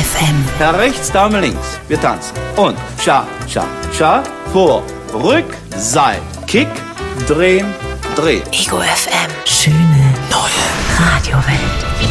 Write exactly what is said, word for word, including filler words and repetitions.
F M. Herr rechts, Dame links. Wir tanzen. Und Cha, Cha, Cha. Vor, Rück, Seil. Kick, drehen, drehen. Ego F M. Schöne neue Radiowelt.